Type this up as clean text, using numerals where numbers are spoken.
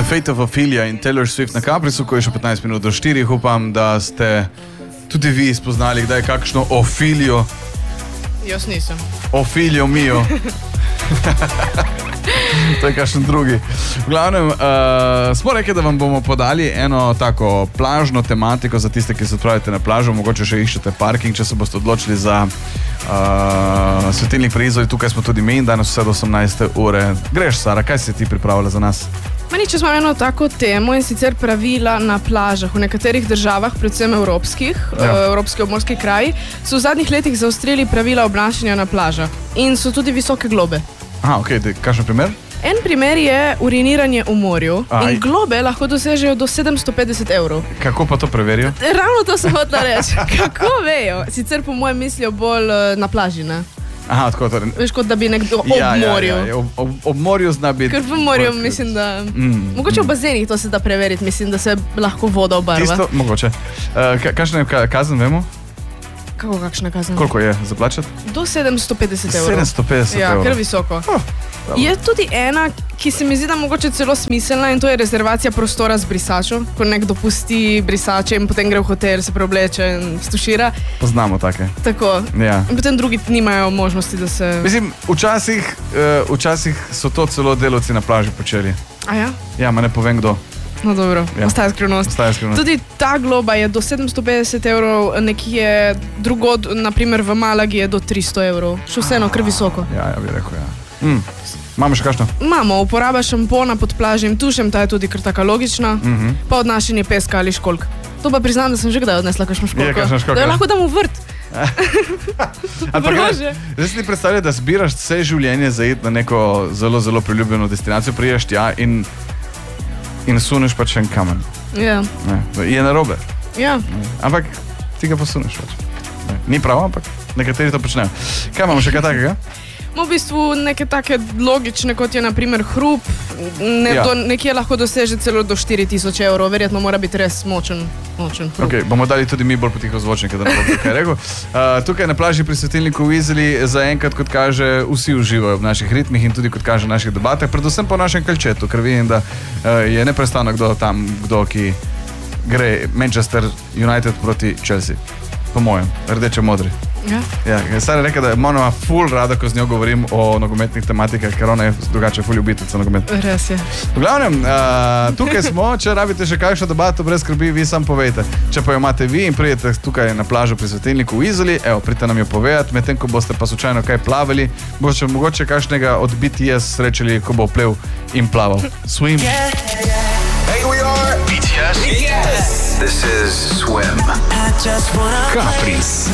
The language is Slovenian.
Fate of Ophelia in Taylor Swift na Caprisu, ko je še 15 minut do 4. Upam, da ste tudi vi spoznali, kdaj kakšno Ophelijo. Jaz nisem. Ophelijo mijo. To je kakšen drugi. V glavnem, smo rekli, da vam bomo podali eno tako plažno tematiko za tiste, ki se odpravite na plažo, mogoče še iščete parking, če se boste odločili za svetilnik pri Izoli. Tukaj smo tudi mi in danes vse do 18. ure. Greš, Sara, kaj si ti pripravila za nas? Manič, imam eno tako temo in sicer pravila na plažah. V nekaterih državah, predvsem evropskih, evropski obmorski kraji, so v zadnjih letih zaostrili pravila obnašanja na plažah in so tudi visoke globe. Aha, ok, kakšen primer? En primer je uriniranje v morju in globe lahko dosežejo do 750 €. Kako pa to preverijo? Ravno to sem hotela reči. Kako vejo? Sicer po mojem mislijo bolj na plaži, ne? Aha, tako torej. Veš, kot da bi nekdo ob morju. Ob morju zna biti. Ker v morju mislim, da... Mogoče v bazenih to se da preveriti, mislim, da se lahko voda obarva. Tisto, mogoče. Kakšna je kazen, vemo? Kako kakšna kazen? Koliko je za plačati? Do 750 €. 750 €. Ja, kar visoko. Je tudi ena, ki se mi zdi, da mogoče celo smiselna in to je rezervacija prostora z brisačo. Ko nekdo pusti brisače in potem gre v hotel, se preobleče in stušira. Poznamo take. Tako. Ja. In potem drugi nimajo možnosti, da se... Mislim, včasih so to celo delavci na plaži počeli. A ja? Ja, ma ne povem kdo. No dobro, ostaja skrivnost. Tudi ta globa je do 750 €, nekje drugod, naprimer v Malagi je do 300 €. Še vseeno, kar visoko. Ja, bi rekel, ja. Imamo še kakšno? Imamo, uporaba šampona pod plažnim tušem, ta je tudi kar taka logična, pa odnašanje peska ali školjk. To pa priznam, da sem že kdaj odnesla kakšno školjko. Da jo lahko dam v vrt. Zdaj si ti predstavljaj, da zbiraš vse življenje za iti na neko zelo, zelo priljubljeno destinacijo, priješ tja in suneš pač en kamen. Ja. Je narobe. Ja. Ampak ti ga posuneš pač. Ni prav, ampak nekateri to počnejo. Kaj imamo še kaj takega? V bistvu neke take logične, kot je naprimer hrup, nekje lahko doseže celo do 4000 €, verjetno mora biti res močen hrup. Ok, bomo dali tudi mi bolj potiho zvočnike, da ne bo kaj rekel. Tukaj na plaži pri svetilniku v Izoli zaenkrat, kot kaže, vsi uživajo v naših ritmih in tudi kot kaže v naših debatah, predvsem po našem kalčetu, ker vidim, da je neprestano kdo, ki gre Manchester United proti Chelsea. Po mojem, rdeče-modri. Ja, Sara je rekel, da ima ful rada, ko z njo govorim o nogometnih tematikah, ker ona je drugače ful ljubiteljica nogometa. Res je. V glavnem, tukaj smo, če rabite še kakšno debato, brez skrbi, vi sam povejte. Če pa jo imate vi in pridete tukaj na plažo pri svetilniku v Izoli, pridite nam jo povedati, medtem ko boste pa slučajno kaj plavali, boste mogoče kakšnega od BTS srečali, ko bo plev in plaval. Swim. Hey, we are BTS. This is Swim. Caprice.